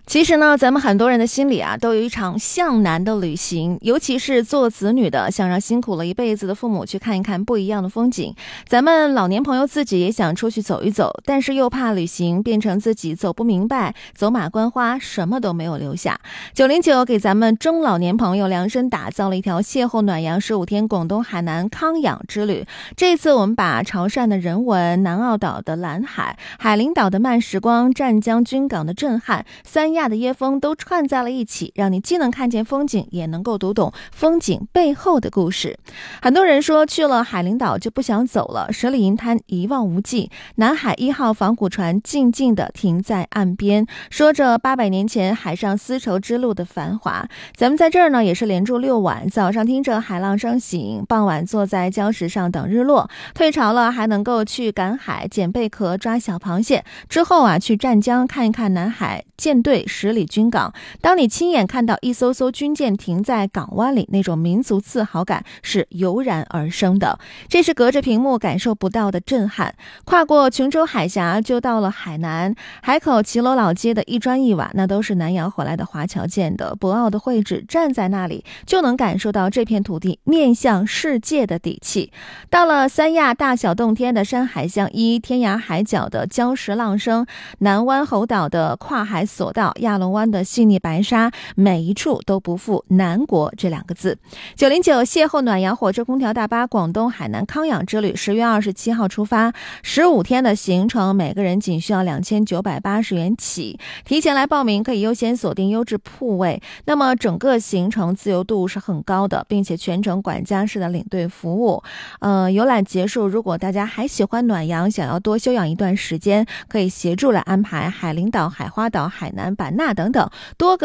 其实呢，咱们很多人的心里啊，都有一场向南的旅行，尤其是做子女的，想让辛苦了一辈子的父母去看一看不一样的风景。咱们老年朋友自己也想出去走一走，但是又怕旅行变成自己走不明白，走马观花，什么都没有留下。909给咱们中老年朋友量身打造了一条邂逅暖阳15天广东海南康养之旅。这次我们把潮汕的人文、南澳岛的蓝海、海陵岛的慢时光、湛江军港的震撼、三亚的椰风都串在了一起，让你既能看见风景，也能够读懂风景背后的故事。很多人说去了海陵岛就不想走了，十里银滩一望无际，南海1号仿古船静静地停在岸边，说着800年前海上丝绸之路的繁华。咱们在这儿呢也是连住6晚，早上听着海浪声醒，傍晚坐在礁石上等日落，退潮了还能够去赶海捡贝壳抓小螃蟹，之后啊去湛江看一看南海舰队10里军港。当你亲眼看到一艘艘军舰停在港湾里，那种民族自豪感是油然而生的，这是隔着屏幕感受不到的震撼。跨过琼州海峡就到了海南海口骑楼老街的一砖一瓦，那都是南洋回来的华侨建的，博鳌的绘制，站在那里就能感受到这片土地面向世界的底气。到了三亚大小洞天的山海相依，天涯海角的礁石浪声，南湾猴岛的跨海索道，亚龙湾的细腻白沙，每一处都不负南国这2个字。909邂逅暖阳火车空调大巴广东海南康养之旅10月27号出发，15天的行程，每个人仅需要2980元起，提前来报名可以优先锁定优质铺位。那么整个行程自由度是很高的，并且全程管家式的领队服务。游览结束，如果大家还喜欢暖阳，想要多休养一段时间，可以协助来安排海陵岛、海花岛、海南版纳等等多个